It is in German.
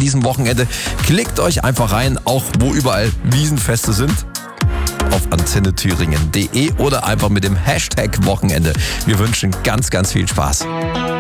diesem Wochenende. Klickt euch einfach rein, auch wo überall Wiesenfeste sind, auf antennethüringen.de oder einfach mit dem Hashtag Wochenende. Wir wünschen ganz, ganz viel Spaß.